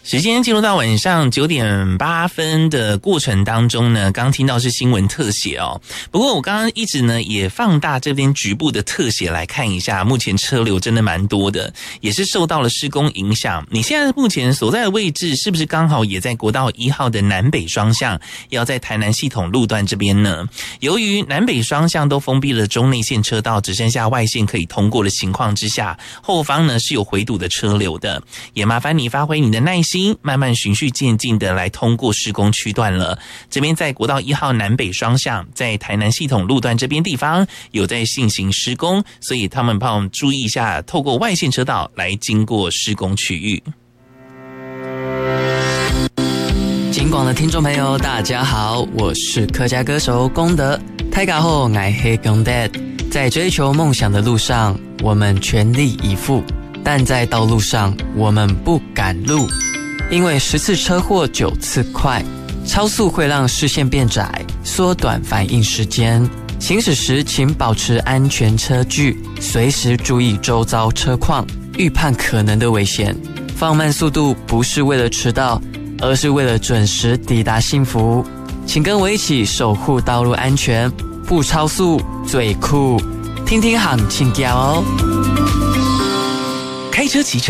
时间进入到晚上9点8分的过程当中呢，刚听到是新闻特写哦。不过我刚刚一直呢也放大这边局部的特写来看一下，目前车流真的蛮多的，也是受到了施工影响。你现在目前所在的位置是不是刚好也在国道1号的南北双向，要在台南系统路段这边呢？由于南北双向都封闭了中内线车道，只剩下外线可以通过的情况之下，后方呢是有回堵的车流的，也麻烦你发挥你的耐心，慢慢循序渐进的来通过施工区段了。这边在国道1号南北双向，在台南系统路段这边地方有在进行施工，所以他们帮我们注意一下，透过外线车道来经过施工区域。 金广的听众朋友大家好，我是客家歌手功德。大家好，我是功德。在追求梦想的路上，我们全力以赴，但在道路上我们不赶路，因为10次车祸9次快，超速会让视线变窄，缩短反应时间。行驶时请保持安全车距，随时注意周遭车况，预判可能的危险。放慢速度不是为了迟到，而是为了准时抵达幸福。请跟我一起守护道路安全，不超速最酷。听听行情调哦。 开车骑车